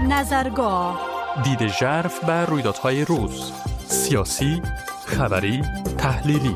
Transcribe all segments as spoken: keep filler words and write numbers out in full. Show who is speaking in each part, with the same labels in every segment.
Speaker 1: نظرگاه،
Speaker 2: دید ژرف بر رویدادهای روز، سیاسی، خبری، تحلیلی.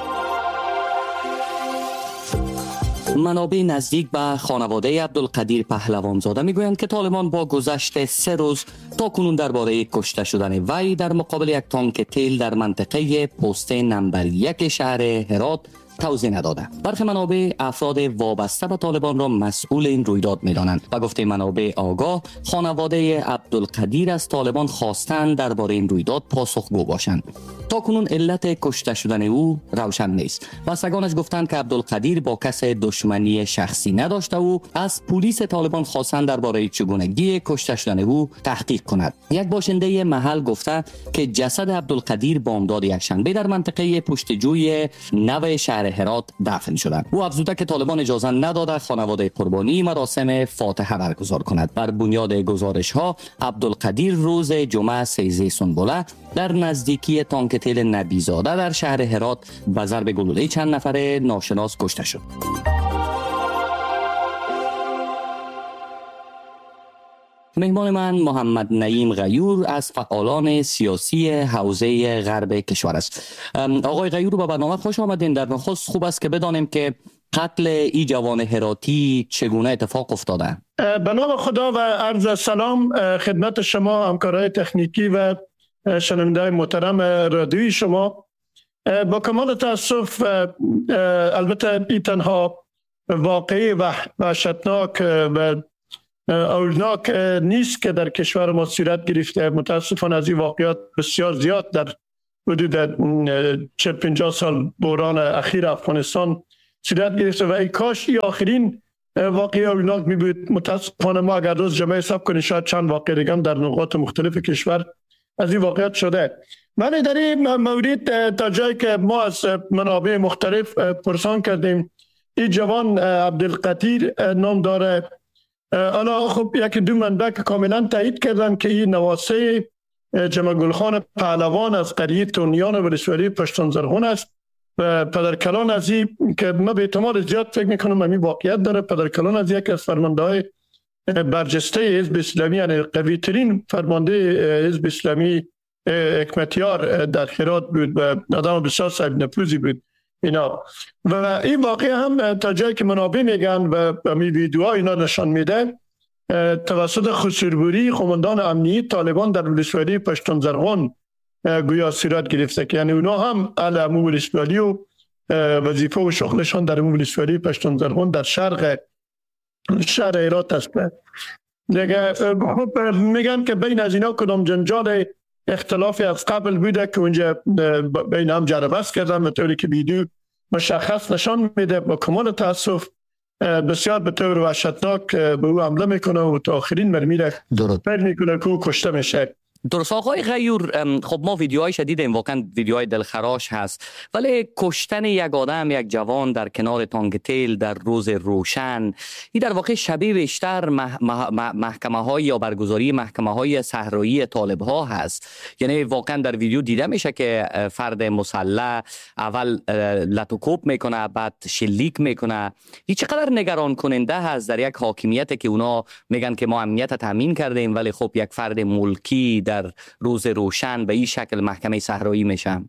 Speaker 3: منابع نزدیک به خانواده عبدالقدیر پهلوانزاده میگویند که طالبان با گذشت سه روز تا کنون درباره کشته شدن وی در مقابل یک تانک تیل در منطقه پست نمبر یک شهر هرات توضیح نداده. برخی منابع افراد وابسته به طالبان را مسئول این رویداد می‌دانند و گفته منابع آگاه خانواده عبدالقدیر از طالبان خواستند درباره این رویداد پاسخگو باشند. تا کنون علت کشته شدن او روشن نیست. بستگانش گفتند که عبدالقدیر با کس دشمنی شخصی نداشته و از پلیس طالبان خواستند درباره چگونگی کشته شدن او تحقیق کند. یک باشنده محل گفته که جسد عبدالقدیر بامداد یکشنبه در منطقه پشتجوی نو شهر هرات دفن شدند. او افزوده که طالبان اجازه نداده خانواده قربانی مراسم فاتحه برگزار کند. بر بنیاد گزارش ها عبدالقدیر روز جمعه سیزده سنبله در نزدیکی تانک تیل نبیزاده در شهر هرات به ضرب گلوله چند نفر ناشناس کشته شد. مهمان من محمد نعیم غیور از فعالان سیاسی حوزه غرب کشور است. آقای غیور، به برنامه خوش آمدین. در نخست خوب است که بدانیم که قتل ای جوان هراتی چگونه اتفاق افتاده؟
Speaker 4: به نام خدا و عرض سلام خدمت شما همکارای تکنیکی و شنونده‌های محترم رادیویی شما. با کمال تاسف البته این تنها واقعی و وحشتناک و اولناک نیست که در کشور ما صورت گرفته. متاسفانه از این واقعات بسیار زیاد در حدود چهل پنجاه سال بحران اخیر افغانستان صورت گرفته و ای کاش این آخرین واقعی اولناک می بود. متاسفانه ما اگر روز جمعه حساب کنیم شاید چند واقع دیگه در نقاط مختلف کشور از این واقعات شده. من در این مورد تا جایی که ما از منابع مختلف پرسان کردیم، این جوان عبدالقدیر نام داره. حالا خب یک دو منبع که کاملا تایید کردن که این نواسه جمع گلخان پهلوان از قریه تونیان ولسوالی پشتون زرغون است و پدرکلان از این که ما به احتمال زیاد فکر میکنم همین واقعیت داره. پدرکلان از یک از فرمانده های برجسته حزب اسلامی، یعنی قوی ترین فرمانده حزب اسلامی حکمتیار در هرات بود و آدم بسیار صاحب نفوذی بود اینا. و این واقعه هم تا جایی که منابع میگن و می ویدیوها اینا نشان میده، توسط خسروری قماندان امنیتی طالبان در ولسوالی پشتون زرغون گویا صورت گرفته که یعنی اونا هم اهل امو ولسوالی و وظیفه و شغلشان در امو ولسوالی پشتون زرغون در شرق شهر هرات است. میگن که بین از اینا کدام جنجال اختلافی از قبل بوده که اونجا بین هم جربست کردن، به طوری که ویدیو مشخص نشان میده. با کمال تاسف بسیار به طور وحشتناک به او حمله میکنه و تا آخرین مرمی را فکر میکنه که او کشته میشه.
Speaker 3: درست. آقای غیور، خب ما ویدیوهایش دیدیم، واقعا ویدیوهای دلخراش هست، ولی کشتن یک آدم، یک جوان در کنار تانک تیل در روز روشن، این در واقع شبیه بیشتر مح... مح... محکمه های یا برگزاری محکمه های صحرایی طالب ها هست. یعنی واقعا در ویدیو دیده میشه که فرد مسلح اول لطوکوب میکنه، بعد شلیک میکنه. این چقدر نگران کننده هست در یک حاکمیت که اونا میگن که ما امنیت تامین کردیم، ولی خب یک فرد ملکی در روز روشن به این شکل محکمه صحرایی میشم.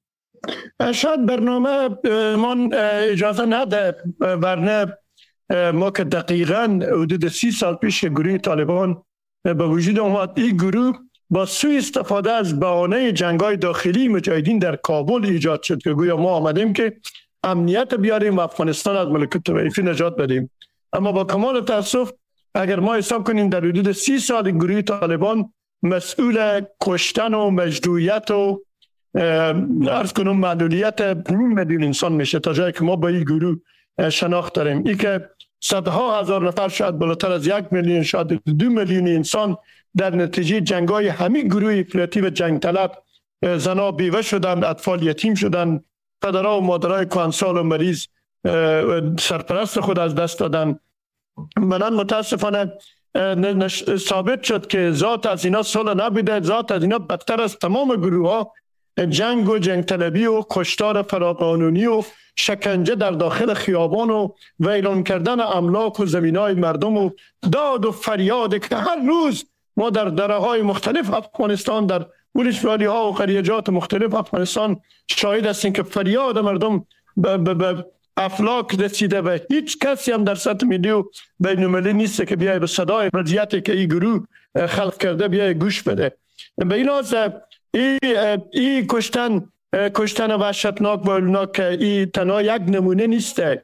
Speaker 4: شاید برنامه من اجازه نده، ورنه ما که دقیقاً حدود سی سال پیش گروه طالبان به وجود آمد، این گروه با سوء استفاده از بهانه جنگ‌های داخلی مجاهدین در کابل ایجاد شد که گویا ما آمدیم که امنیت بیاریم و افغانستان از ملکوت طائفی نجات بدیم. اما با کمال تاسف اگر ما حساب کنیم در حدود سی سال گروه طالبان مسئول کشتن و مجدویت و عرض کنم معلولیت نیم میلیون انسان میشه تا جایی که ما با این گروه شناخت داریم. ای که صدها هزار نفر، شاید بالاتر از یک میلیون، شاید دو میلیون انسان در نتیجه جنگای همین گروه افراطی و جنگ طلب، زنا بیوه شدن، اطفال یتیم شدن، پدرها و مادرای کهنسال و مریض سرپرست خود از دست دادن. منان متاسفانه ثابت شد که ذات از اینا صلح نبوده، ذات از اینا بدتر از تمام گروه ها جنگ و جنگ طلبی و کشتار فراقانونی و شکنجه در داخل خیابان و ویران کردن املاک و زمینای مردم و داد و فریاد که هر روز ما در دره‌های مختلف افغانستان، در ولسوالی‌ها و قریه‌جات مختلف افغانستان شاهد هستیم که فریاد مردم به, به, به افلاک رسیده و هیچ کسی هم در سطح ملی و بین المللی نیست که بیای به صدای وضعیتی که این گروه خلق کرده بیای گوش بده. به این لحاظ این ای کشتن کشتن وحشتناک و هولناک این تنها یک نمونه نیسته.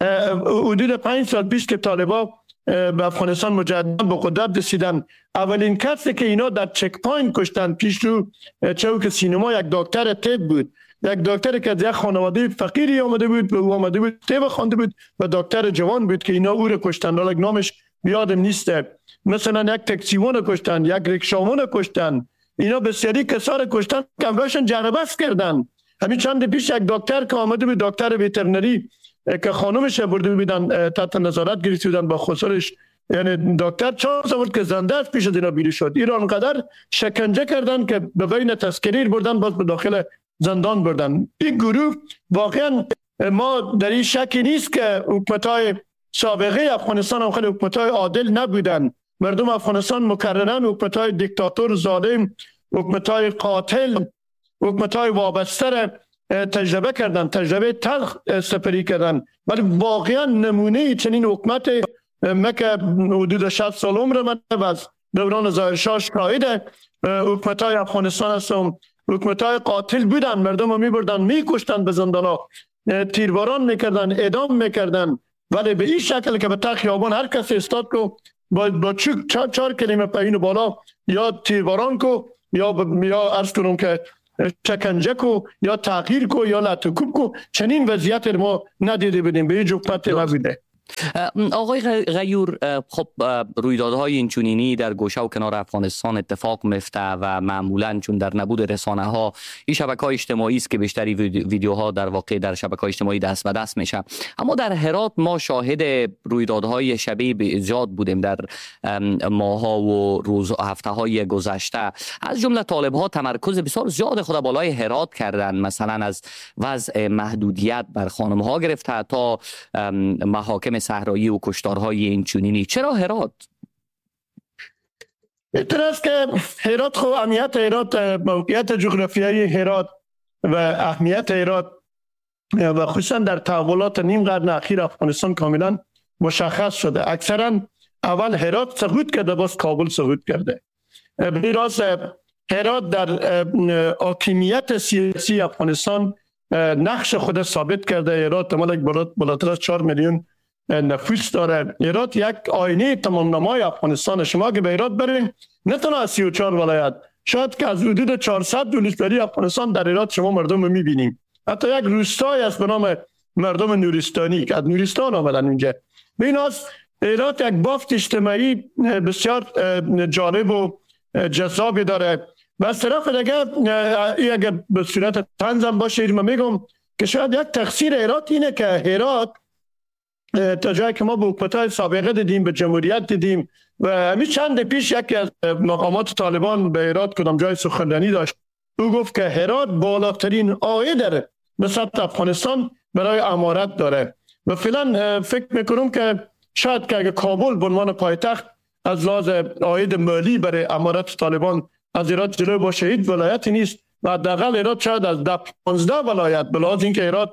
Speaker 4: حدود پنج سال پیش که طالبان به افغانستان مجددا به قدرت رسیدن، اولین کسی که اینا در چک پوینت کشتن پیش رو چوک سینما یک دکتر طب بود، یک دکتر که از یک خانواده فقیری آمده بود و او آمده بود طب خوانده بود و دکتر جوان بود که اینا او رو کشتن، ولی نامش یادم نیسته. مثلا یک تاکسیوان کشتن، یک ریکشاوان کشتن، اینا بسیاری کسا رو کشتن که همشون جنبست کردن. همین چند پیش یک دکتر که آمده بود، دکتر وترنری که خانمش برده بودن تحت نظارت گرفته بودن با خسرش، یعنی دکتر چهار سال که زنده است پیش از اینا بیرون شد. ایران قدر شکنجه کردن که به بین تسکیر بردن، باز به داخل زندان بردن. این گروه واقعا ما در این شکی نیست که حکومت‌های سابقه افغانستان هم خیلی حکومت‌های عادل نبودن. مردم افغانستان مکررن حکومت‌های دیکتاتور ظالم، حکومت‌های قاتل، حکومت‌های وابسته تجربه کردن، تجربه تلخ سپری کردن، ولی واقعا نمونه چنین حکومت مکه حدود شصت سال عمر من و از دوران ظاهرشاه شاهد حکومت‌های افغانستان هستم. حکومت‌های قاتل بودن، مردم رو می‌بردن می‌کشتن، به زندان‌ها تیرباران می‌کردن، اعدام می‌کردن، ولی به این شکل که به تخت خیابان هر کس استاد کو با با چوک چهار, چهار کلمه پایین بالا یا تیرباران کو یا ب... یا عرض کنم که شکنجه کو یا تغییر کو یا لطکوب کو، چنین وضعیت ما ندیده بودیم، به این حکومت نبوده.
Speaker 3: آقای غیور، خب رویدادهای اینچنینی در گوشه و کنار افغانستان اتفاق میفته و معمولا چون در نبود رسانه ها این شبکه‌های اجتماعی است که بیشتری ویدیوها در واقع در شبکه‌های اجتماعی دست به دست میشه، اما در هرات ما شاهد رویدادهای شبیه به زیاد بودیم در ماه‌ها و روز هفته‌های گذشته. از جمله طالب‌ها تمرکز بسیار زیاد خود بالای هرات کردن، مثلا از وضع محدودیت بر خانم‌ها گرفته تا محاکم صحرایی و کشتارهای اینچنینی. چرا هرات؟
Speaker 4: اینطور است که هرات، خب اهمیت هرات، موقعیت جغرافیایی هرات و اهمیت هرات و خصوصا در تحولات نیم قرن اخیر افغانستان کاملا مشخص شده. اکثرا اول هرات سقوط کرده، باز کابل سقوط کرده. بیراز هرات در حاکمیت سیاسی افغانستان نقش خود ثابت کرده. هرات مالک بالاتر از چهار میلیون نفوس داره. هرات یک آینه تمام نمای افغانستان. شما که به هرات برین، نه تنها از سی و چهار ولایت، شاید که از حدود چهارصد ولسوالی افغانستان در هرات شما مردم رو میبینیم. حتی یک روستای است به نام مردم نورستانی که از نورستان آمدن اینجا. به این است هرات یک بافت اجتماعی بسیار جالب و جذابی داره. و از طرف دیگه اگر به صورت طنزم باشه من میگم که شاید یک تقصیر هرات اینه که هرات تا جایی که ما به حکومت‌های سابقه دیدیم، به جمهوریت دیدیم و همین چند پیش یکی از مقامات طالبان به هرات کدام جای سخنرانی داشت، او گفت که هرات بالاترین عاید داره به سطح افغانستان برای امارت داره. و فعلا فکر میکنم که شاید که اگه کابل به عنوان پایتخت از لحاظ عاید مالی برای امارت طالبان از هرات جلو باشه، هیچ ولایتی نیست و حداقل هرات شاید از ده پانزده ولایت، به لحاظ اینکه هرات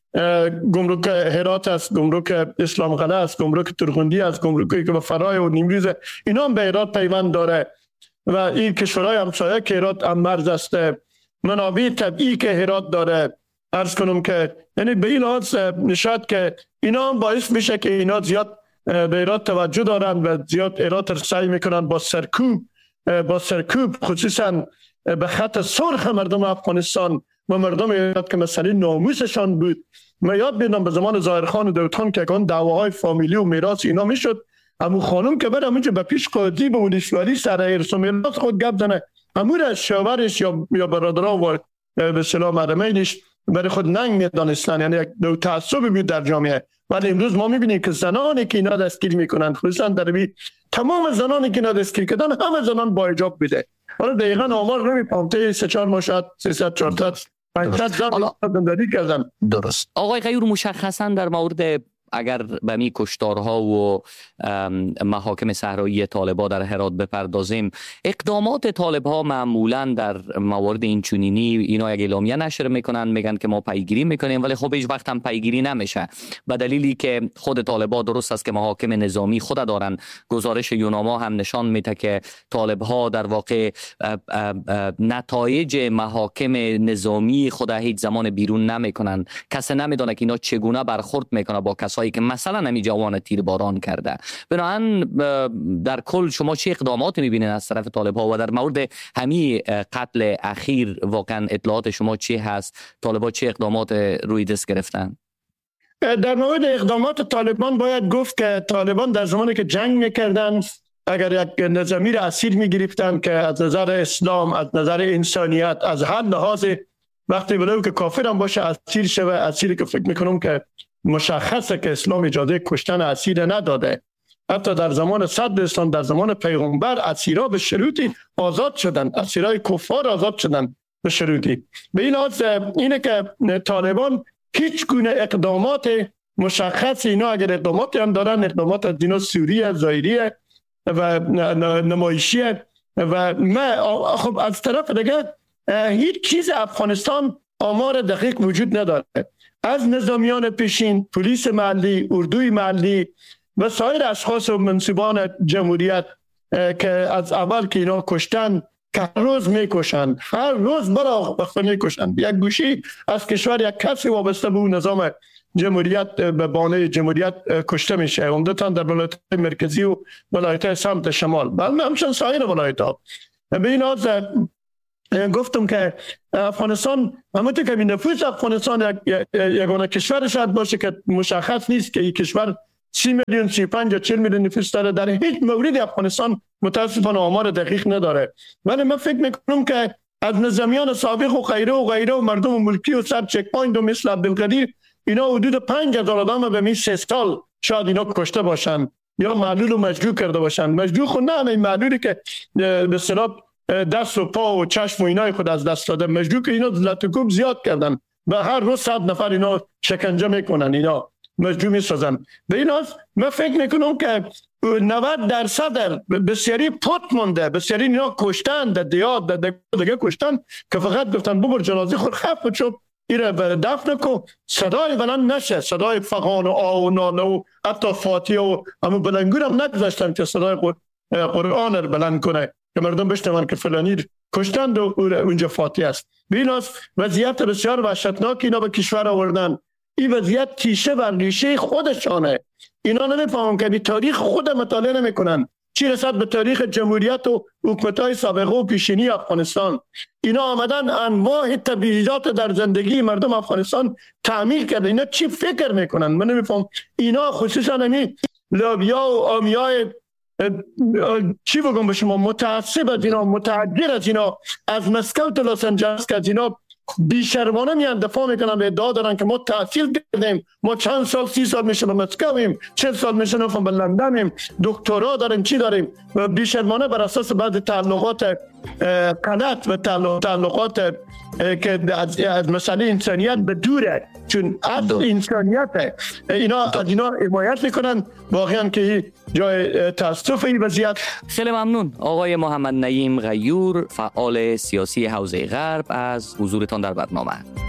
Speaker 4: گمرک هرات است، گمرک اسلام قلعه است، گمرک ترغندی است، گمرکی که به فرای و نیمروز اینا هم به هرات پیوند داره و این کشورهای همسایه که هرات هم مرز است، منابع طبیعی که هرات داره. عرض کنم که یعنی به این لحاظ نشد که اینا هم باعث میشه که اینا زیاد به هرات توجه دارن و زیاد هرات را سعی میکنن با سرکوب با سرکوب خصوصا به خط سرخ مردم افغانستان و مردم هرات که مسئله ناموسشان بود. من یاد بیدم به زمان ظاهرخان و داود خان که اون دعواهای فامیلی و میراث اینا میشد، امو خانم که برام اینجا به پیش قاضی به ولسوالی سر ارث و میراث خود گپ زنه، امور از شوهرش یا یا برادران و به اصطلاح محرمینش برای خود ننگ میدانستن، یعنی یک نوع تعصب بود در جامعه. ولی امروز ما میبینیم که زنانی که اینا دستگیر میکنن، خصوصا در بی تمام زنانی که اینا دستگیر کردن همه زنان با حجاب بوده. حالا دقیقاً آمار نمیفهمم تا سه چهار ماه شاید سیصد چهارصد پانصد زن دادی کردن.
Speaker 3: درست. آقای غیور، مشخصا در مورد اگر به می کشتارها و محاکم صحرایی طالبان در هرات بپردازیم، اقدامات طالبها معمولا در موارد این چنینی اینا یک اعلامیه نشر میکنن، میگن که ما پیگیری میکنیم، ولی خب هیچ وقت هم پیگیری نمیشه، به دلیلی که خود طالبان درست است که محاکم نظامی خود دارن. گزارش یوناما هم نشان میده که طالبها در واقع نتایج محاکم نظامی خود هیچ زمان بیرون نمیکنن. کسی نمیدونه که اینا چگونه برخورد میکنه با کسایی که مثلا نمی جوان تیرباران کرده. بنابراین در کل شما چه اقدامات میبینید از طرف طالبها و در مورد همین قتل اخیر واقعا اطلاعات شما چی هست؟ طالبها چه اقدامات روی دست گرفتن؟
Speaker 4: در مورد اقدامات طالبان باید گفت که طالبان در زمانی که جنگ میکردن، اگر یک نظامی را اسیر میگرفتن که از نظر اسلام، از نظر انسانیت، از هر لحاظ، وقتی بلو که کافر هم باشه اسیر شوه، اسیری که فکر میکنم که مشخصه که اسلام اجازه کشتن اسیر نداده. حتی در زمان صدر، در زمان پیغمبر اسیرا به شروطی آزاد شدن، اسیرای کفار آزاد شدن به شروطی. به این لحاظ اینه که طالبان هیچ گونه اقدامات مشخص، اینا اگر اقداماتی هم دارن، اقدامات از دینا سوریه، ظاهریه و نمایشیه. و ما خب از طرف دیگه هیچ چیز افغانستان آمار دقیق وجود نداره. از نظامیان پیشین، پلیس محلی، اردوی محلی و سایر اشخاص و منصبان جمهوریت که از اول که اینا کشتن، که هر روز میکشن، هر روز برا وقت میکشن. یک گوشی از کشور یک کسی وابسته به نظام جمهوریت به بانه جمهوریت کشته میشه، عمدتاً در ولایت مرکزی و ولایت سمت شمال، بلکه همچنین سایر ولایت ها. به این حال گفتم که افغانستان، همونطور که نفوس افغانستان یگانه کشور شاید باشه که مشخص نیست که این کشور سی میلیون، سی و پنج یا چهل میلیون نفوس داره، در هیچ موردی افغانستان متاسفانه آمار دقیق نداره. ولی من فکر میکنم که از نظامیان سابق و غیره و غیره و مردم ملکی و سر چک پوینت و مثل عبدالقدیر، اینا حدود پنج هزار آدم به می سه سال شاید اینا کشته باشن یا معلول و مجروح کرده باشن. مجروح خود نه، این معلولی که به اصطلاح دست و پا و چشم و اینای خود از دست داده، مجروح که اینا لطکوب زیاد کردن و هر روز صد نفر اینا شکنجه میکنن، اینا مجروح میسازن. به این حال من فکر میکنم که نود درصد بسیاری پات مونده، بسیاری اینا کشتن، در دیاد در دیگه کشتن که فقط گفتن ببر جنازه خود خف چوب ایره به دفن کو، صدای بلند نشه، صدای فغان و آ و ناله و حتی فاتحه و همون بلنگور هم نگذاشتن که صدای قرآن رو بلند کنه که مردم بشنون که فلانی کشتند و اونجا فاتحه است. به این حال وضعیت بسیار وحشتناک اینا به کشور آوردن. این وضعیت تیشه بر ریشه خودشانه. اینا نمیفهمن که بی تاریخ خود مطالعه نمیکنن، چی رسد به تاریخ جمهوریت و حکومت‌های سابقه و پیشینی افغانستان. اینا آمدن انواع تبعیضات در زندگی مردم افغانستان تعمیل کرده. اینا چی فکر میکنن؟ من نمیفهم. اینا خصوصا همین لابیا و آمیای چی بگم به شما، متعصب از اینا، متعجر از اینا، از مسکو تا لس آنجلس که از اینا بیشرمانه میان دفاع میکنن، به ادعا دارن که ما تحصیل کردیم، ما چند سال، سی سال میشه به مسکویم، چل سال میشه به لندنیم، دکترا داریم، چی داریم، و بیشرمانه بر اساس بعض تعلقات غلط و تعلقات که از مسئله انسانیت به دوره، چون اصل انسانیت اینا از اینا حمایت میکنن. واقعا که جای تاسف این وضعیت.
Speaker 3: خیلی ممنون آقای محمد نعیم غیور، فعال سیاسی حوزه غرب، از حضورتان در برنامه.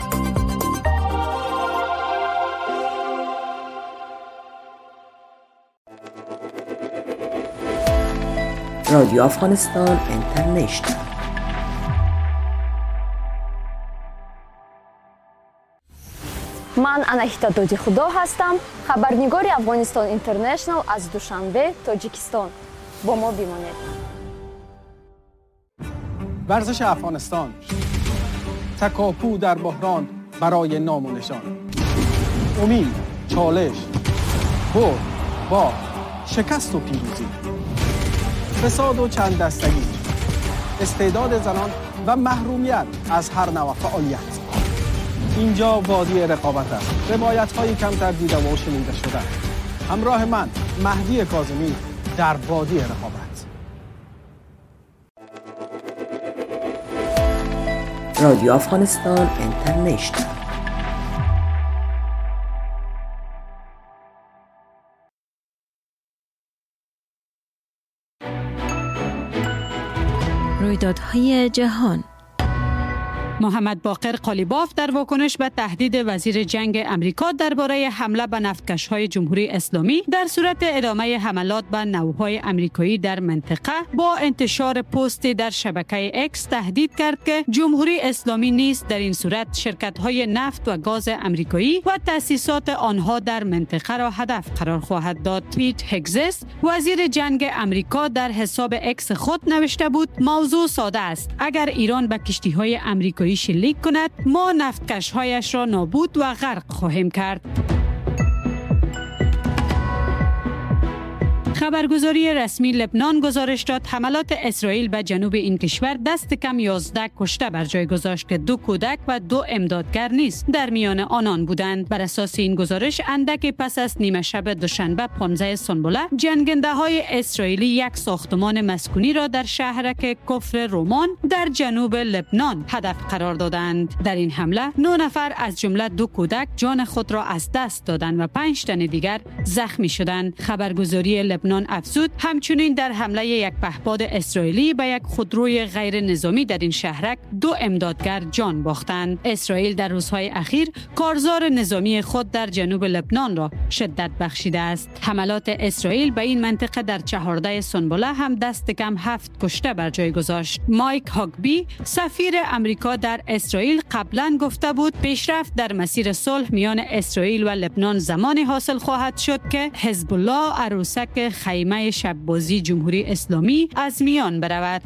Speaker 1: رادیو افغانستان اینترنشنال.
Speaker 5: من اناهیتا دودی خدا هستم، خبرنگار افغانستان اینترنشنال از دوشنبه، تاجیکستان. با ما بمانید.
Speaker 6: ورزش افغانستان، تکاپو در بحران برای نام و نشان، امید، چالش، برد، باخت، شکست و پیروزی، فساد و چند دستگی، استعداد زنان و محرومیت از هر نوع فعالیت. اینجا وادی رقابت است. روایت هایی کمتر دیده و شنیده شده. همراه من مهدی کاظمی در وادی رقابت.
Speaker 1: رادیو افغانستان اینترنشنال.
Speaker 7: رویدادهای جهان.
Speaker 8: محمد باقر قالیباف در واکنش به تهدید وزیر جنگ امریکا درباره حمله به نفتکش‌های جمهوری اسلامی در صورت ادامه حملات به ناوهای امریکایی در منطقه با انتشار پستی در شبکه اکس تهدید کرد که جمهوری اسلامی نیز در این صورت شرکت‌های نفت و گاز امریکایی و تأسیسات آنها در منطقه را هدف قرار خواهد داد. پیت هگزس وزیر جنگ امریکا در حساب اکس خود نوشته بود: موضوع ساده است. اگر ایران به کشتی‌های امریکایی شلیک کند، ما نفتکش‌هایش را نابود و غرق خواهیم کرد. خبرگزاری رسمی لبنان گزارش داد حملات اسرائیل به جنوب این کشور دست کم یازده کشته بر جای گذاشت که دو کودک و دو امدادگر نیز در میان آنان بودند. بر اساس این گزارش اندک پس از نیمه شب دوشنبه پانزده سنبله جنگنده های اسرائیلی یک ساختمان مسکونی را در شهرک کفر رومان در جنوب لبنان هدف قرار دادند. در این حمله نه نفر از جمله دو کودک جان خود را از دست دادند و پنج تن دیگر زخمی شدند. خبرگزاری لبنان افزود همچنین در حمله یک پهپاد اسرائیلی به یک خودروی غیر نظامی در این شهرک دو امدادگر جان باختند. اسرائیل در روزهای اخیر کارزار نظامی خود در جنوب لبنان را شدت بخشیده است. حملات اسرائیل به این منطقه در چهارده سنبله هم دست کم هفت کشته بر جای گذاشت. مایک هاگبی سفیر امریکا در اسرائیل قبلا گفته بود پیشرفت در مسیر صلح میان اسرائیل و لبنان زمانی حاصل خواهد شد که حزب الله عروسک خیمه شب‌بازی جمهوری اسلامی از میان برود.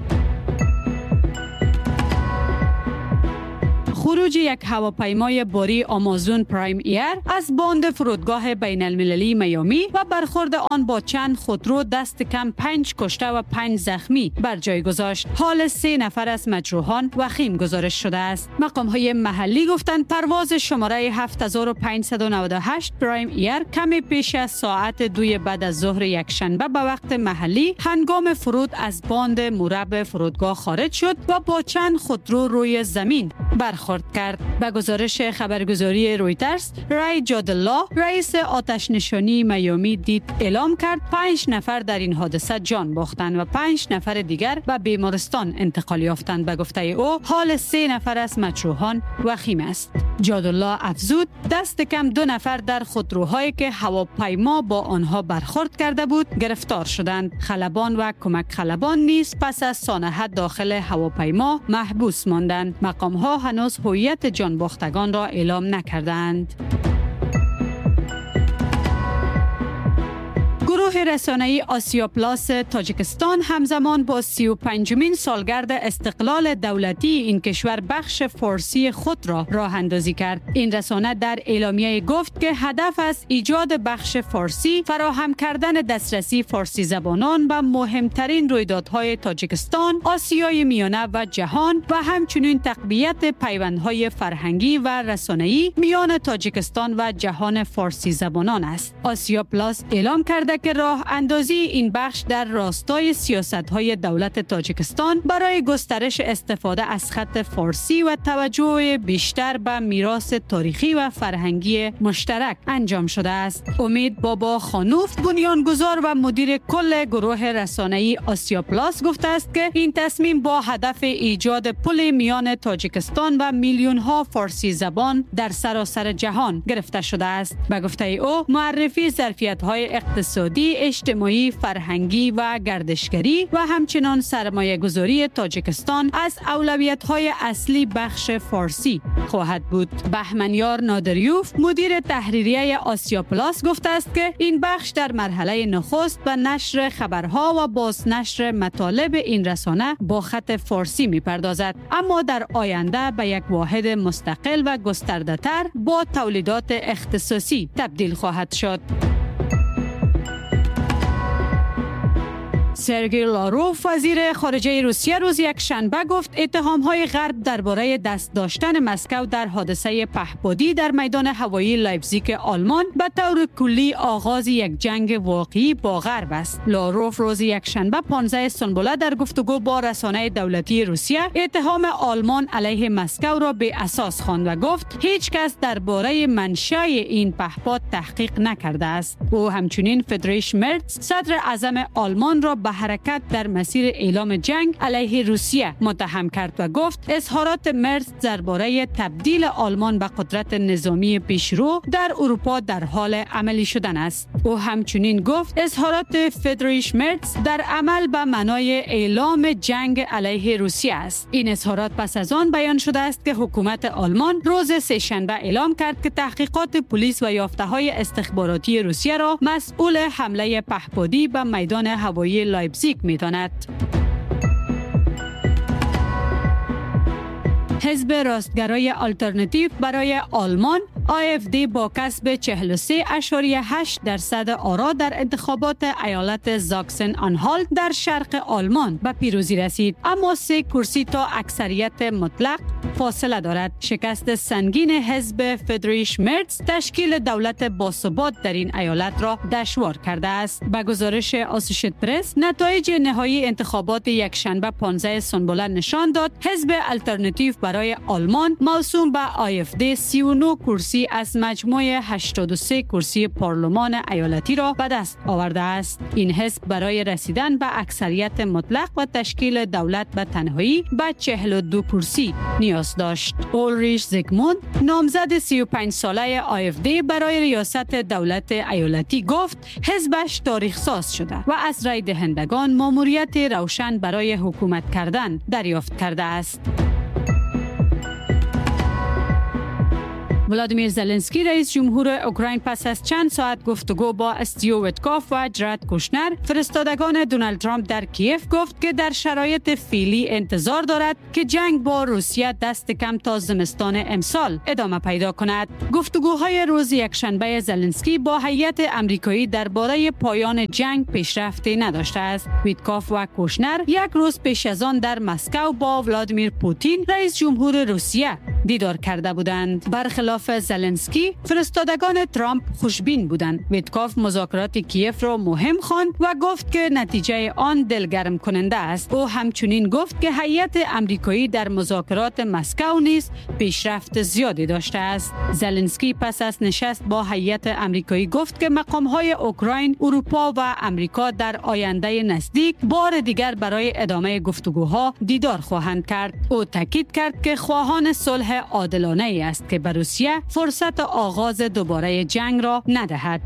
Speaker 8: خروج یک هواپیمای باری آمازون پرایم ایر از باند فرودگاه بین المللی میامی و برخورد آن با چند خودرو دست کم پنج کشته و پنج زخمی بر جای گذاشت. حال سه نفر از مجروحان وخیم گزارش شده است. مقام های محلی گفتند پرواز شماره هفت هزار و پانصد و نود و هشت پرایم ایر کمی پیش از ساعت دوی بعد از ظهر یک شنبه به وقت محلی هنگام فرود از باند مربع فرودگاه خارج شد و با چند خودرو روی زمین برخورد کرد. به گزارش خبرگزاری رویترز، رای جادالله رئیس آتش نشانی میامی دید اعلام کرد پنج نفر در این حادثه جان باختند و پنج نفر دیگر به بیمارستان انتقال یافتند. به گفته او حال سه نفر از مجروحان وخیم است. جادالله افزود دست کم دو نفر در خودروهایی که هواپیما با آنها برخورد کرده بود گرفتار شدند. خلبان و کمک خلبان نیز پس از سانحه داخل هواپیما محبوس ماندند. مقام ها هنوز هویت جان باختگان را اعلام نکردند. گروه رسانه‌ای آسیا پلاس تاجیکستان همزمان با سی و پنجمین سالگرد استقلال دولتی این کشور بخش فارسی خود را راه اندازی کرد. این رسانه در اعلامیه گفت که هدف از ایجاد بخش فارسی فراهم کردن دسترسی فارسی زبانان به مهمترین رویدادهای تاجیکستان، آسیای میانه و جهان و همچنین تقویت پیوندهای فرهنگی و رسانه‌ای میان تاجیکستان و جهان فارسی زبانان است. آسیا پلاس اعلام کرده که راه اندازی این بخش در راستای سیاست‌های دولت تاجیکستان برای گسترش استفاده از خط فارسی و توجه بیشتر به میراث تاریخی و فرهنگی مشترک انجام شده است. امید بابا خانوف بنیانگذار و مدیر کل گروه رسانه‌ای آسیا پلاس گفته است که این تصمیم با هدف ایجاد پل میان تاجیکستان و میلیون‌ها فارسی زبان در سراسر جهان گرفته شده است. به گفته او معرفی ظرفیت‌های اقتصادی، اجتماعی، فرهنگی و گردشگری و همچنان سرمایه گذاری تاجیکستان از اولویت‌های اصلی بخش فارسی خواهد بود. بهمنیار نادریوف مدیر تحریریه آسیا پلاس گفته است که این بخش در مرحله نخست به نشر خبرها و بازنشر مطالب این رسانه با خط فارسی می‌پردازد، اما در آینده به یک واحد مستقل و گسترده‌تر با تولیدات اختصاصی تبدیل خواهد شد. سرگئی لاروف وزیر خارجه روسیه روز یک شنبه گفت اتهام‌های غرب درباره دست داشتن مسکو در حادثه پهپادی در میدان هوایی لایپزیگ آلمان به طور کلی آغاز یک جنگ واقعی با غرب است. لاروف روز یک شنبه پانزده سنبله در گفتگو با رسانه دولتی روسیه اتهام آلمان علیه مسکو را بی اساس خواند و گفت هیچ کس درباره منشأ این پهپاد تحقیق نکرده است. او همچنین فریدریش مرتز صدر اعظم آلمان را به حرکت در مسیر اعلام جنگ علیه روسیه متهم کرد و گفت اظهارات مرز درباره تبدیل آلمان به قدرت نظامی پیشرو در اروپا در حال عملی شدن است. او همچنین گفت اظهارات فریدریش مرز در عمل به معنای اعلام جنگ علیه روسیه است. این اظهارات پس از آن بیان شده است که حکومت آلمان روز سه‌شنبه اعلام کرد که تحقیقات پلیس و یافته‌های استخباراتی روسیه را مسئول حمله پهپادی به میدان هوایی لایپزیگ می‌داند. حزب راستگرای آلترناتیو برای آلمان آی اف دی با کسب چهل و سه اشاریه هشت درصد آرا در انتخابات ایالت زاکسن آنهالت در شرق آلمان به پیروزی رسید، اما سه کرسی تا اکثریت مطلق فاصله دارد. شکست سنگین حزب فریدریش مرز تشکیل دولت باثبات در این ایالت را دشوار کرده است. به گزارش آسوشیتد پرس، نتایج نهایی انتخابات یکشنبه پانزده سنبله نشان داد حزب آلترناتیو برای آلمان موسوم به آی اف دی سی و نه کرسی از مجموع هشتاد و سه کرسی پارلمان ایالتی را به دست آورده است. این حزب برای رسیدن به اکثریت مطلق و تشکیل دولت به تنهایی به چهل و دو کرسی نیاز داشت. اولریش زیگموند، نامزد سی و پنج ساله آی اف دی برای ریاست دولت ایالتی، گفت حزبش تاریخ ساز شده و از رای دهندگان ماموریت روشن برای حکومت کردن دریافت کرده است. ولادیمیر زلنسکی رئیس جمهور اوکراین پس از چند ساعت گفتگو با استیو ویتکوف و جرد کوشنر فرستادگان دونالد ترامپ در کیف گفت که در شرایط فعلی انتظار دارد که جنگ با روسیه دست کم تا زمستان امسال ادامه پیدا کند. گفتگوهای روز یکشنبه زلنسکی با هیئت آمریکایی درباره پایان جنگ پیشرفتی نداشته است. ویتکوف و کوشنر یک روز پیش از آن در مسکو با ولادیمیر پوتین رئیس جمهور روسیه دیدار کرده بودند. برخلاف زلنسکی، فرستادگان ترامپ خوشبین بودند. ویتکوف مذاکرات کیف را مهم خواند و گفت که نتیجه آن دلگرم کننده است. او همچنین گفت که هیئت آمریکایی در مذاکرات مسکو نیز پیشرفت زیادی داشته است. زلنسکی پس از نشست با هیئت آمریکایی گفت که مقام‌های اوکراین، اروپا و آمریکا در آینده نزدیک بار دیگر برای ادامه گفتگوها دیدار خواهند کرد. او تاکید کرد که خواهان صلح عادلانه ای است که به روسیه فرصت آغاز دوباره جنگ را ندهد.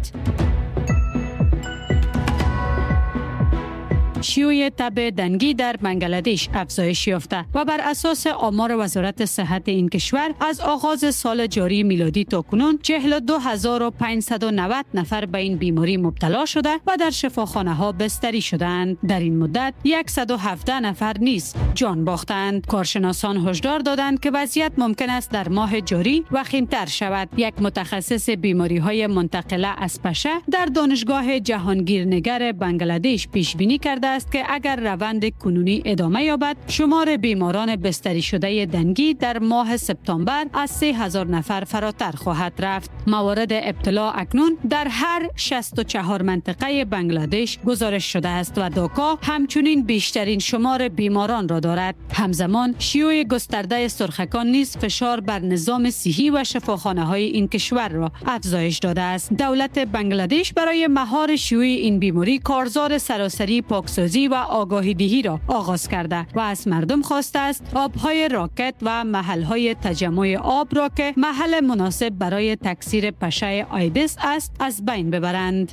Speaker 8: شیوع تب دنگی در بنگلادش افزایش یافته و بر اساس آمار وزارت صحت این کشور از آغاز سال جاری میلادی تا کنون چهل و دو هزار و پانصد و نود نفر به این بیماری مبتلا شده و در شفاخانه ها بستری شدند. در این مدت صد و هفده نفر نیز جان باختند. کارشناسان هشدار دادند که وضعیت ممکن است در ماه جاری وخیم‌تر شود. یک متخصص بیماری های منتقله از پشه در دانشگاه جهانگیرنگر بنگلادش پیش بینی کرده است که اگر روند کنونی ادامه یابد، شمار بیماران بستری شده دنگی در ماه سپتامبر از سه هزار نفر فراتر خواهد رفت. موارد ابتلا اکنون در هر شصت و چهار منطقه بنگلادش گزارش شده است و داکا همچنین بیشترین شمار بیماران را دارد. همزمان شیوع گسترده سرخکان نیز فشار بر نظام صحی و شفاخانه های این کشور را افزایش داده است. دولت بنگلادش برای مهار شیوع این بیماری کارزار سراسری پاکسازی و آگاهی دهی را آغاز کرده و از مردم خواسته است آبهای راکت و محلهای تجمع آب را که محل مناسب برای تکثیر پشه آیدس است از بین ببرند.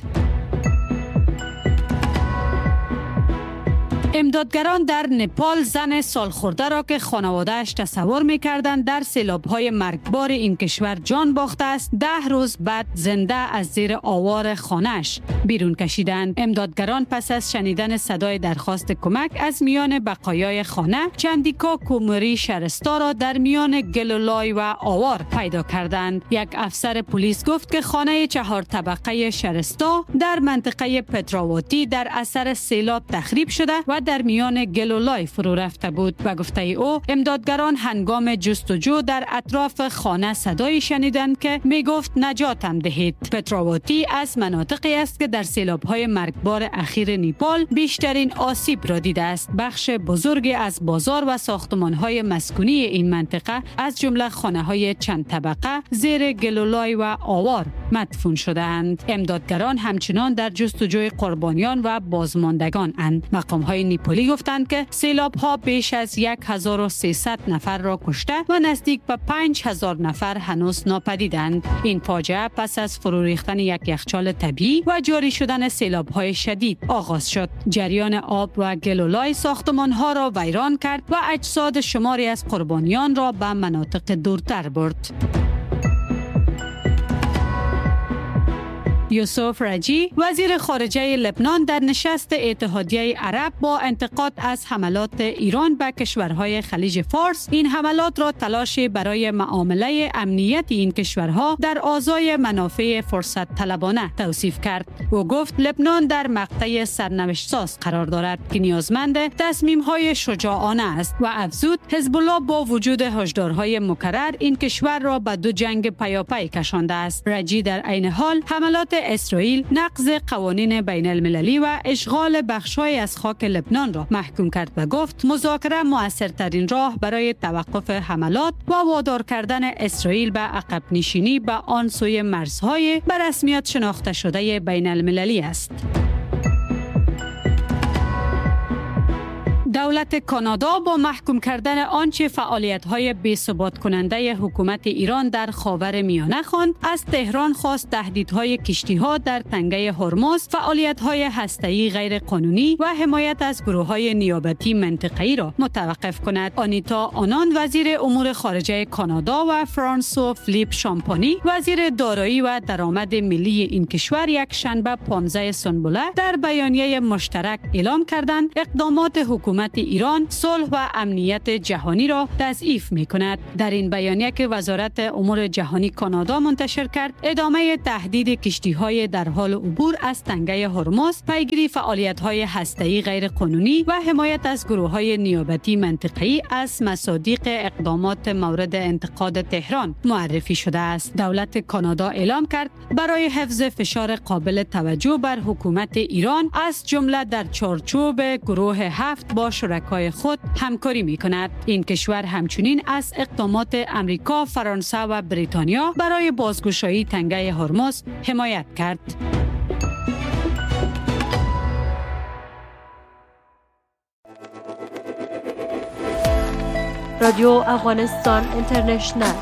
Speaker 8: امدادگران در نپال زن سالخورده را که خانواده‌اش تصور می‌کردند در سیلاب‌های مرگبار این کشور جان باخته است، ده روز بعد زنده از زیر آوار خانه‌اش بیرون کشیدند. امدادگران پس از شنیدن صدای درخواست کمک از میان بقایای خانه، چندیکا کومری شرستا را در میان گل و لای و آوار پیدا کردند. یک افسر پلیس گفت که خانه چهار طبقه شرستا در منطقه پتراواتی در اثر سیلاب تخریب شده و و در میان گل و لای فرو رفته بود. و گفته او امدادگران هنگام جستجو در اطراف خانه صدایی شنیدند که می گفت نجاتم دهید. پتراواتی از مناطقی است که در سیلاب‌های مرگبار اخیر نیپال بیشترین آسیب را دیده است. بخش بزرگی از بازار و ساختمان‌های مسکونی این منطقه از جمله خانه‌های چند طبقه زیر گل و لای و آوار مدفون شده‌اند. امدادگران همچنان در جستجوی قربانیان و بازماندگان اند. مقام‌های نیپالی گفتند که سیلاب‌ها بیش از هزار و سیصد نفر را کشته و نزدیک به پنج هزار نفر هنوز ناپدیدند. این فاجعه پس از فرو ریختن یک یخچال طبیعی و جاری شدن سیلاب‌های شدید آغاز شد. جریان آب و گل و لای ساختمان‌ها را ویران کرد و اجساد شماری از قربانیان را به مناطق دورتر برد. یوسف رجی وزیر خارجه لبنان در نشست اتحادیه عرب با انتقاد از حملات ایران به کشورهای خلیج فارس این حملات را تلاشی برای معامله امنیت این کشورها در آزای منافع فرصت طلبانه توصیف کرد. او گفت لبنان در مقطع سرنوشت ساز قرار دارد که نیازمند تصمیم‌های شجاعانه است و افزود حزب الله با وجود هشدارهای مکرر این کشور را به دو جنگ پیاپی کشانده است. رجی در عین حال حملات اسرائیل، نقض قوانین بین المللی و اشغال بخش‌های از خاک لبنان را محکوم کرد و گفت مذاکره مؤثرترین راه برای توقف حملات و وادار کردن اسرائیل به عقب نشینی به آن سوی مرزهای به رسمیت شناخته شده بین المللی است. دولت کانادا با محکوم کردن آنچه فعالیت‌های بی‌ثبات کننده حکومت ایران در خاور میانه خواند، از تهران خواست تهدیدهای کشتی‌ها در تنگه هرمز، فعالیت‌های هسته‌ای غیر قانونی و حمایت از گروه‌های نیابتی منطقه‌ای را متوقف کند. آنیتا آنان وزیر امور خارجه کانادا و فرانسو فلیپ شامپانی وزیر دارایی و درآمد ملی این کشور یک شنبه پانزده سنبله در بیانیه مشترک اعلام کردند اقدامات حکومت ایران صلح و امنیت جهانی را تضعیف می‌کند. در این بیانیه که وزارت امور جهانی کانادا منتشر کرد، ادامه تهدید کشتی‌های در حال عبور از تنگه هرمز، پیگیری فعالیت‌های هسته‌ای غیرقانونی و حمایت از گروه‌های نیابتی منطقه‌ای از مصادیق اقدامات مورد انتقاد تهران معرفی شده است. دولت کانادا اعلام کرد برای حفظ فشار قابل توجه بر حکومت ایران از جمله در چارچوب گروه هفت با شرکای خود همکاری می کند. این کشور همچنین از اقدامات امریکا، فرانسه و بریتانیا برای بازگشایی تنگه هرمز حمایت کرد.
Speaker 9: رادیو افغانستان اینترنشنل.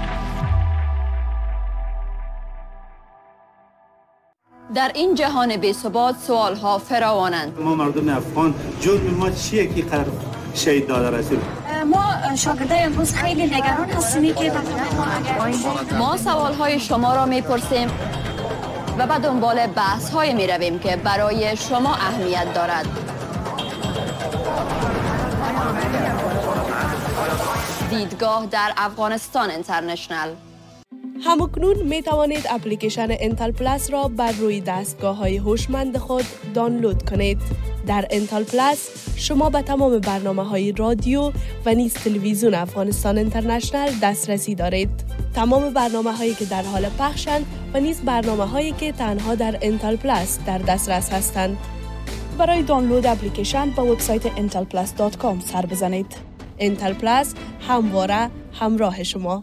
Speaker 5: در این جهان بی‌ثبات سوال‌ها فراوانند.
Speaker 10: ما مردم افغان جرم ما چیه که قرار شهید داده رسول؟
Speaker 11: ما شاگردای امروز خیلی نگران هستیم که
Speaker 5: ما سوال‌های شما را می‌پرسیم و به دنبال بحث‌های می‌رویم که برای شما اهمیت دارد. دیدگاه در افغانستان اینترنشنل.
Speaker 12: همکنون می توانید اپلیکیشن انتل پلاس را بر روی دستگاه های هوشمند خود دانلود کنید. در انتل پلاس شما به تمام برنامه های رادیو و نیز تلویزیون افغانستان اینترنشنل دسترسی دارید. تمام برنامه هایی که در حال پخشند و نیز برنامه هایی که تنها در انتل پلاس در دسترس هستند. برای دانلود اپلیکیشن به وبسایت انتل پلاس دات کام سر بزنید. انتل پلاس همواره همراه شما.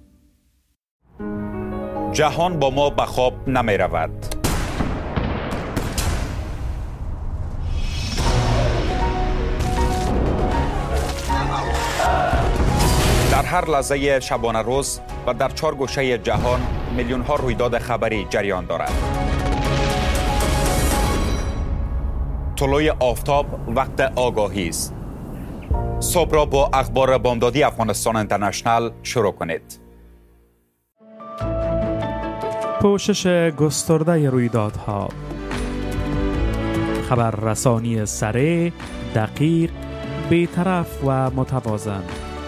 Speaker 13: جهان با ما به خواب نمی رود. در هر لحظه شبانه روز و در چهار گوشه جهان میلیون ها رویداد خبری جریان دارد. طلوع آفتاب وقت آگاهی است. صبح را با اخبار بامدادی افغانستان اینترنشنل شروع کنید.
Speaker 14: پوشش گسترده رویدادها، خبررسانی سریع، دقیق، بی‌طرف و متوازن.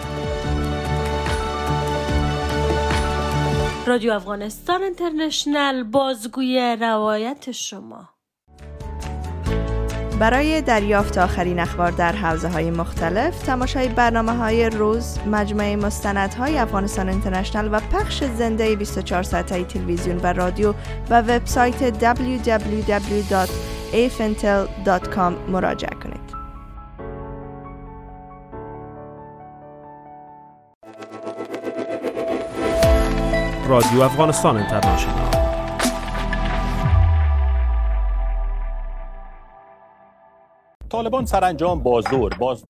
Speaker 9: رادیو افغانستان اینترنشنل، بازگوی روایت شما.
Speaker 15: برای دریافت آخرین اخبار در حوزه‌های مختلف، تماشای برنامه‌های روز، مجموعه مستندهای افغانستان اینترنشنال و پخش زنده بیست و چهار ساعته تلویزیون و رادیو و وبسایت دبلیو دبلیو دبلیو دات ای اف انتل دات کام مراجعه کنید.
Speaker 14: رادیو افغانستان اینترنشنال.
Speaker 16: طالبان سرانجام با زور باز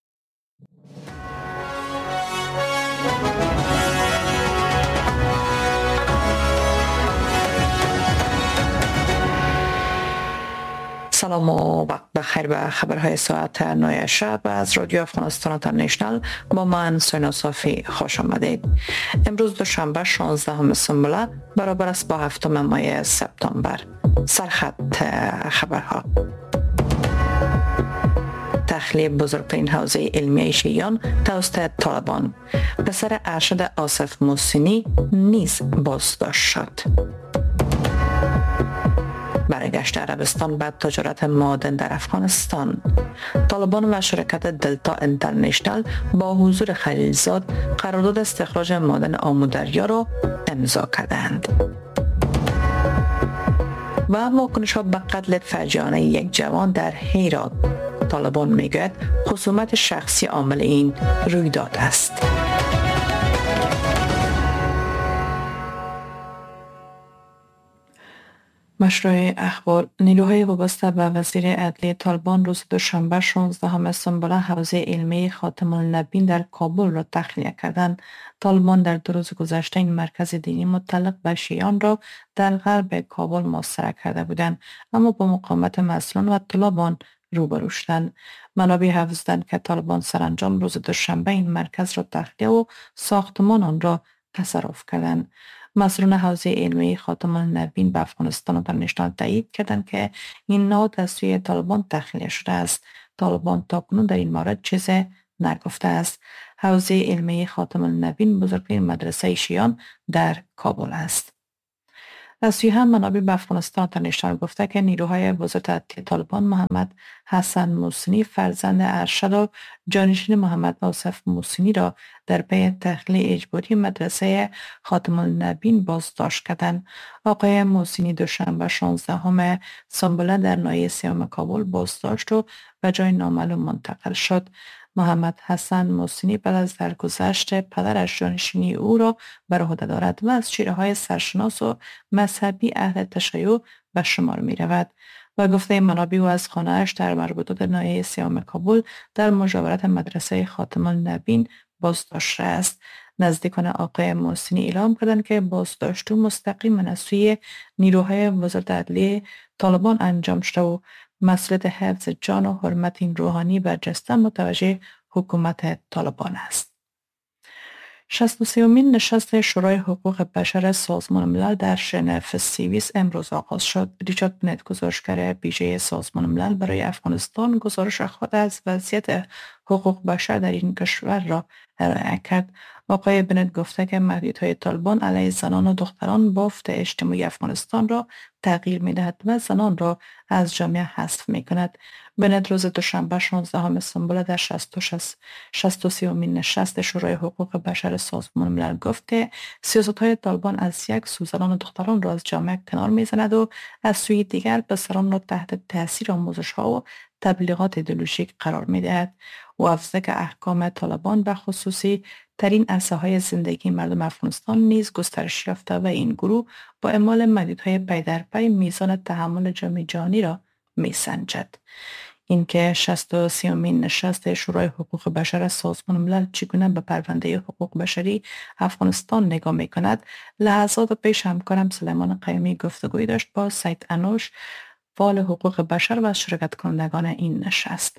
Speaker 17: سلام و وقت بخیر به خبرهای ساعت نه شب از رادیو افغانستان اینترنشنال با من سینا صافی خوش آمدید. امروز دوشنبه شانزدهم سنبله برابر است با هفتم ماه سپتامبر. سرخط خبرها: تخلیه بزرگترین حوزه علمی شیعیان توسط طالبان. پسر ارشد آصف محسنی نیز بازداشت شد. برگشت عربستان بعد تجارت معادن در افغانستان. طالبان و شرکت دلتا اینترنشنال با حضور خلیلزاد قرارداد استخراج معادن آمودریا را امضا کردند. و واکنش ها به قتل فجیعانه یک جوان در هرات. طالبان میگوید خصومت شخصی عامل این رویداد است. مشروع اخبار: نیروهای وابسته به وزیر عدلیه طالبان روز دوشنبه شانزدهم سنبله حوزه علمی خاتم النبیین در کابل را تخلیه کردند. طالبان در دو روز گذشته این مرکز دینی متعلق به شیعیان را در غرب کابل محاصره کرده بودند، اما با مقاومت مسئولان و طلابان روبرو شدند. منابع حافظند که طالبان سرانجام روز دوشنبه این مرکز را تخلیه و ساختمان آن را تصرف کردند. مسئولان حوزه علمی خاتم النبیین به افغانستان اینترنشنال تایید کردند که این نهاد از سوی طالبان تخلیه شده است. طالبان تاکنون در این مورد چیزی نگفته است. حوزه علمی خاتم النبیین بزرگترین مدرسه شیعیان در کابل است. از سوی هم منابع به افغانستان اینترنشنال گفته که نیروهای وزارت عدلیه طالبان محمد حسن محسنی فرزند ارشد و جانشین محمد آصف محسنی را در پی تخلیه اجباری مدرسه خاتم النبیین بازداشت کردند. آقای محسنی دوشنبه شانزدهم سنبله در ناحیه سیام کابل بازداشت و به جای نامعلوم منتقل شد. محمد حسن محسنی بعد از درگذشت پدرش جانشینی او را بر عهده دارد و از چهره‌های سرشناس و مذهبی اهل تشیع به شمار می رود. و گفته منابع او از خانه‌اش در مربوطات ناحیه سیام کابل در مجاورت مدرسه خاتم النبیین بازداشت است. نزدیکان آقای محسنی اعلام کردند که بازداشت او مستقیما از سوی نیروهای وزارت عدلیه طالبان انجام شده و مسئولیت حفظ جان و حرمت این روحانی برجسته متوجه حکومت طالبان است. شصت و سومین نشست شورای حقوق بشر سازمان ملل در ژنو سوئیس امروز آغاز شد. ریچارد بنت، گزارشگر ویژه سازمان ملل برای افغانستان، گزارش خود از وضعیت حقوق بشر در این کشور را ارائه کرد. آقای بنت گفته که محدودیت‌های طالبان علیه زنان و دختران بافت اجتماعی افغانستان را تغییر می‌دهد و زنان را از جامعه حذف می‌کند. بنت روز دوشنبه شانزدهم سنبله در شصت و سومین نشست شورای حقوق بشر سازمان ملل گفت که سیاست‌های طالبان از یک سو زنان و دختران را از جامعه کنار می‌زند و از سوی دیگر پسران را تحت تاثیر آموزش‌ها و تبلیغات ایدئولوژیک قرار می‌دهد. و افزوده که احکام طالبان به خصوصی ترین عرصه‌های زندگی مردم افغانستان نیز گسترش یافته و این گروه با اعمال محدودیت‌های پی در پی میزان تحمل جامعه جهانی را می‌سنجد. اینکه شصت و سومین نشست شورای حقوق بشر سازمان ملل چگونه به پرونده حقوق بشری افغانستان نگاه می‌کند، لحظات پیش همکارم سلیمان قیومی گفتگوی داشت با سید انوش، فعال حقوق بشر و شرکت کنندگان این نشست.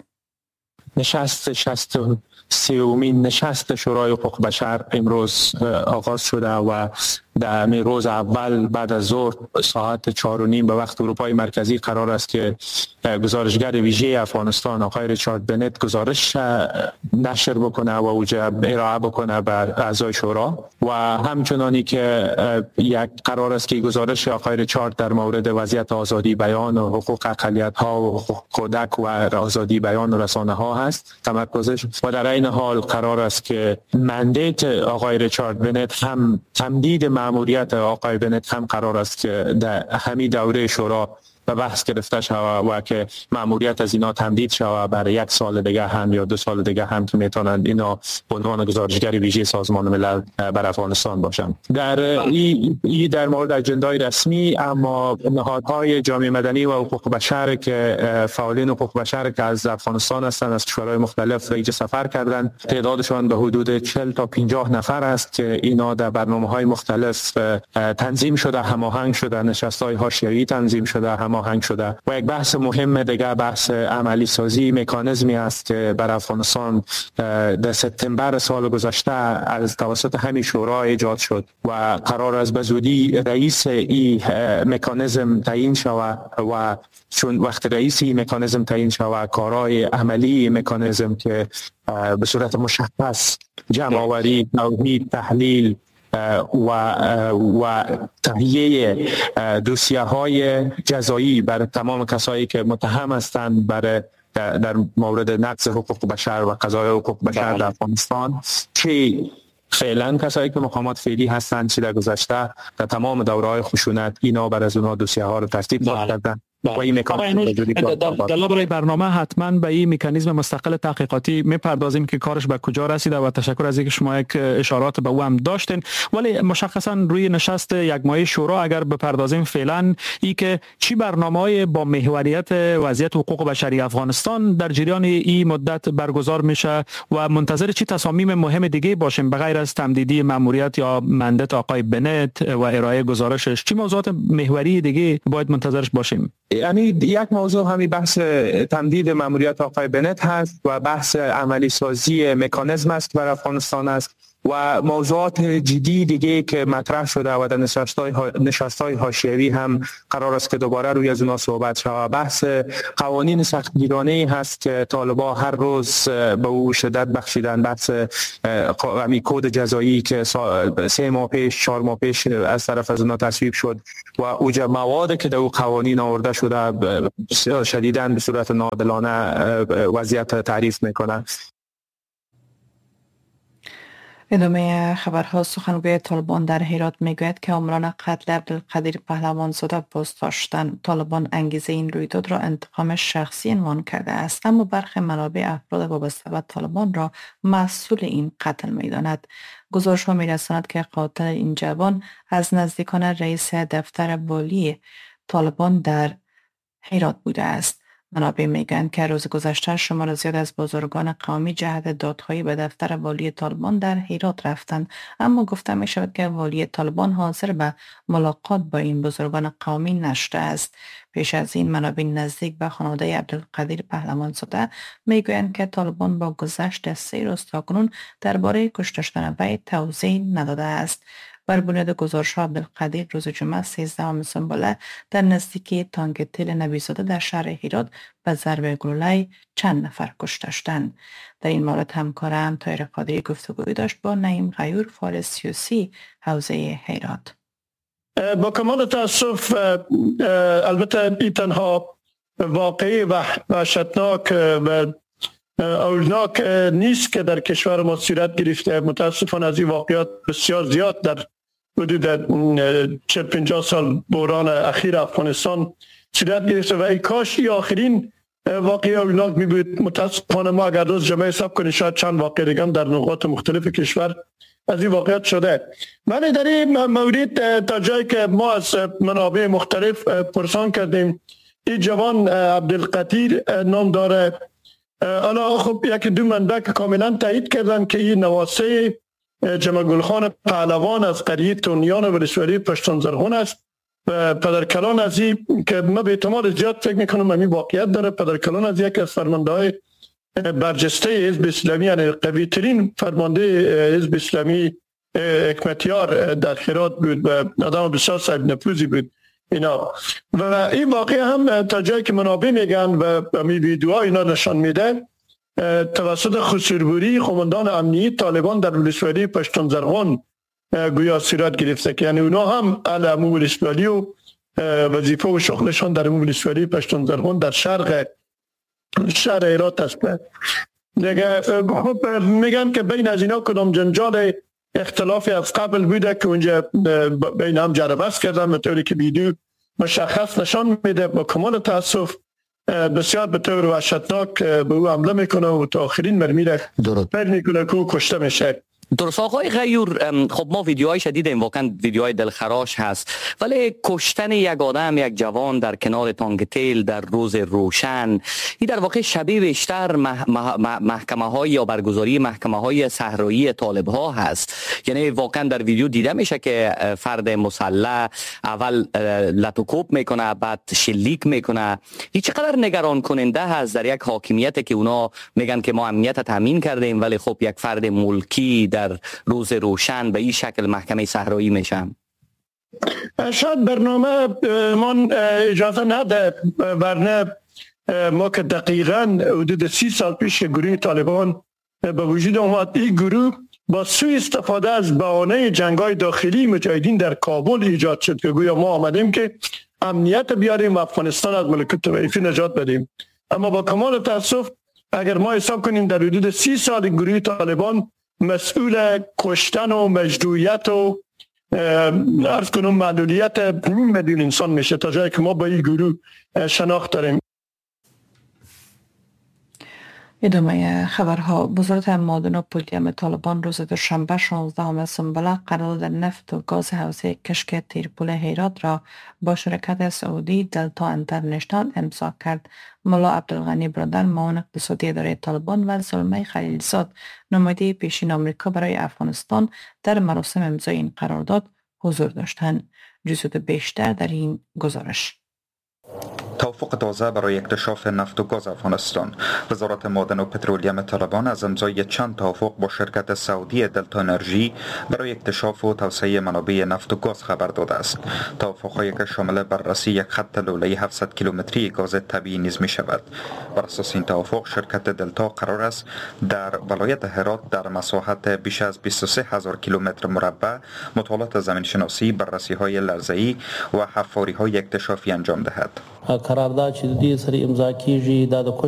Speaker 16: نشست شصت و سومین نشست شورای حقوق بشر امروز آغاز شده و
Speaker 18: در می روز اول بعد از ظهر ساعت چهار و نیم به وقت اروپای مرکزی قرار است که گزارشگر ویژه افغانستان آقای ریچارد بنت گزارش نشر بکنه و اوجه ارائه بکنه به اعضای شورا و همچنانی که یک قرار است که گزارش آقای ریچارد در مورد وضعیت آزادی بیان و حقوق اقلیت ها و حقوق کودک و آزادی بیان و رسانه ها هست تمرکزش و در این حال قرار است که مندیت آقای ریچارد بنت هم تمدید مأموریت آقای بنت هم قرار است که در همین دوره شورا به بحث گرفته شود و که مأموریت از اینا تمدید شود برای یک سال دیگه هم یا دو سال دیگه هم که میتونند اینا به عنوان گزارشگر ویژه سازمان ملل بر افغانستان باشند. در این ای در مورد اجندای رسمی، اما نهادهای جامعه مدنی و حقوق بشر که فعالین حقوق بشر که از افغانستان هستند از کشورهای مختلف اینجا سفر کردند، تعدادشان به حدود چهل تا پنجاه نفر است که اینا در برنامه‌های مختلف تنظیم شده، هماهنگ شده، نشست‌های حاشیه‌ای تنظیم شده، هماهنگ شده و یک بحث مهم دیگه بحث عملی سازی مکانیزمی است که بر افغانستان در سپتامبر سال گذشته از توسط همین شورا ایجاد شد و قرار است به زودی رئیس این مکانیزم تعیین شود و چون وقت رئیس این مکانیزم تعیین شود کارهای عملی مکانیزم که به صورت مشخص جمع آوری، توحید، تحلیل و و تهیه دوسیه های جزایی برای تمام کسایی که متهم هستند برای در مورد نقض حقوق بشر و قضای حقوق بشر در افغانستان، چه فعلا کسایی که مقامات فعلی هستند چه در گذشته در تمام دوره‌های خشونت اینا بر از اونها دوسیه ها رو ترتیب کردن.
Speaker 19: در برای برنامه حتما به این مکانیزم مستقل تحقیقاتی میپردازیم که کارش به کجا رسیده و تشکر از اینکه شما یک اشارات به او هم داشتین، ولی مشخصا روی نشست یک ماهه شورا اگر بپردازیم فعلا ای که چی برنامه‌های با محوریت وضعیت حقوق بشری افغانستان در جریان این مدت برگزار میشه و منتظر چی تصامیم مهم دیگه باشیم بغیر از تمدیدی مأموریت یا مندت آقای بنت و ارائه گزارشش؟ چی موضوعات محوری دیگه باید منتظرش باشیم؟
Speaker 18: یعنی یک موضوع همین بحث تمدید مأموریت آقای بنت هست و بحث عملی سازی مکانیزم است برای افغانستان است و موضوعات جدی دیگه که مطرح شده و در نشست‌های نشست‌های حاشیه‌ای هم قرار است که دوباره روی از اونها صحبت شود. بحث قوانین سختگیرانه هست که طالبان هر روز به او شدت بخشیدن، بحث همین کد جزایی که سه ماه پیش چهار ماه پیش از طرف از اونها تصویب شد و اوج مواد که در او قوانین آورده شده شدیداً به صورت ناعادلانه وضعیت تعریف میکنن.
Speaker 17: ادامه خبرها. سخنگوی طالبان در هرات میگوید که آمران قتل عبدالقدیر پهلوان زاده بازداشتن طالبان انگیزه این رویداد را انتقام شخصی عنوان کرده است، اما برخی منابع افراد وابسته به طالبان را مسئول این قتل میداند. گزارش ها میرساند که قاتل این جوان از نزدیکان رئیس دفتر والی طالبان در هرات بوده است. منابع میگویند که روز گذشته شمار زیاد از بزرگان قومی جهت دادخواهی به دفتر والی طالبان در هرات رفتند، اما گفته می شود که والی طالبان حاضر به ملاقات با این بزرگان قومی نشده است. پیش از این منابع نزدیک به خانواده عبدالقدیر پهلوان زاده میگویند که طالبان با گذشت سه روز تاکنون درباره کشته شدن وی توضیح نداده است. بر بنیاد گزارش عبدالقدیر روز جمعه سیزدهم سنباله در نزدیکی تانک تل نبیزاده در شهر هرات به ضرب گلوله چند نفر کشته شدند. در این مورد همکارم طاهر قادری گفتگوی داشت با نعیم غیور، فعال سیاسی حوزه هرات.
Speaker 4: با کمال تاسف البته این تنها واقعی و وحشتناک و اولناک نیست که در کشور ما صورت گرفته. متاسفانه از این واقعات بسیار زیاد در حدود چهل پنجاه سال بحران اخیر افغانستان صورت گرفته و ای کاش این آخرین واقعی اولناک می بود. متاسفانه ما اگر روز جمعه حساب کنیم شاید چند واقع دیگه در نقاط مختلف کشور از این واقعات شده. من در این مورد تا جایی که ما از منابع مختلف پرسان کردیم، این جوان عبدالقدیر نام داره. حالا خب یک دو منبع که کاملا تایید کردن که این نواسه جمع گلخان پهلوان از قریه تونیان ولسوالی پشتون زرغون است و پدرکلان از این که ما به احتمال زیاد فکر میکنم همین واقعیت داره. پدرکلان از یک از فرمانده های برجسته حزب اسلامی، یعنی قوی ترین فرمانده حزب اسلامی حکمتیار در هرات بود و آدم بسیار صاحب نفوذی بود اینا. و این واقعه هم تا جایی که منابع میگن و می ویدیوها اینا نشان میده، توسط خسروری قماندان امنیتی طالبان در ولسوالی پشتون زرغون گویا صورت گرفته که یعنی اونا هم علم ولسوالی و وظیفه و شغلشان در ولسوالی پشتون زرغون در شرق شهر هرات است. دیگه خب میگن که بین از اینا کدام جنجال اختلافی از قبل بوده که اونجا بین هم جربست کردن، مطوری که ویدیو مشخص نشان میده. با کمال تاسف بسیار به طور وحشتناک به او حمله میکنه و تا آخرین مرمی را پر میکنه که او کشته میشه.
Speaker 3: درست آقای غیور، خب ما ویدیوهای شدیدیم، واقعا ویدیوهای دلخراش هست، ولی کشتن یک آدم، یک جوان در کنار تانک تیل در روز روشن، این در واقع شبیه بیشتر مح... مح... محکمه های یا برگزاری محکمه های صحرایی طالب ها هست. یعنی واقعا در ویدیو دیده میشه که فرد مسلح اول لطوکوب میکنه، بعد شلیک میکنه. این چقدر نگران کننده هست در یک حاکمیت که اونا میگن که ما امنیت تامین کردیم، ولی خب یک فرد ملکی در روز روشن به این شکل محکمه صحرایی میشم.
Speaker 4: شاید برنامه من اجازه نده، ورنه ما که دقیقاً حدود سی سال پیش که گروه طالبان به وجود آمد، این گروه با سوء استفاده از بهانه جنگ‌های داخلی مجاهدین در کابل ایجاد شد که گویا ما آمدیم که امنیت بیاریم و افغانستان از ملکوت طوایفی نجات بدیم. اما با کمال تاسف اگر ما حساب کنیم در حدود سی سال گروه طالبان مسئول کشتن و مجروحیت و عرض کنم معلولیت نیم میلیون انسان میشه، تا جایی که ما با این گروه شناخت داریم.
Speaker 17: ادامه خبرها. وزارت معادن و پترولیم طالبان روز دوشنبه شانزدهم سنبله قرارداد نفت و گاز حوزه کشک تیرپول هرات را با شرکت سعودی دلتا انترنشنال امضا کرد. ملا عبدالغنی برادر معاون اقتصادی اداره طالبان و زلمه خلیلزاد نماینده پیشین آمریکا برای افغانستان در مراسم امضای این قرارداد حضور داشتند. جزئیات بیشتر در این گزارش.
Speaker 13: توافق تازه برای اکتشاف نفت و گاز افغانستان. وزارت معادن و پترولیم طالبان از امضای چند توافق با شرکت سعودی دلتا انرژی برای اکتشاف و توسعه منابع نفت و گاز خبر داده است. توافق‌هایی که شامل بررسی یک خط لوله‌ای هفتصد کیلومتری گاز طبیعی نیز می شود. بر اساس این توافق شرکت دلتا قرار است در ولایت هرات در مساحت بیش از بیست و سه هزار کیلومتر مربع مطالعات زمین شناسی، بررسی‌های لرزه‌ای و حفاری‌های اکتشافی انجام دهد.
Speaker 20: قرارداد چې د دې سره امضا کیږي دا د